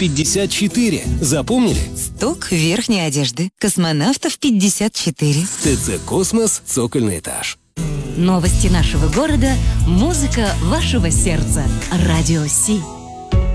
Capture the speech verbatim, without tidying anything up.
пятьдесят четыре. Запомнили? Сток верхней одежды. Космонавтов пятьдесят четыре. ТЦ «Космос», цокольный этаж. Новости нашего города, музыка вашего сердца. Радио Си.